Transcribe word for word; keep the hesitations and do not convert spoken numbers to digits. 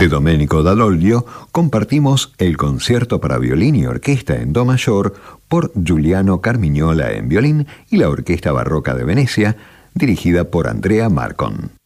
De Domenico Dall'Oglio compartimos el concierto para violín y orquesta en do mayor por Giuliano Carmignola en violín y la Orquesta Barroca de Venecia, dirigida por Andrea Marcon.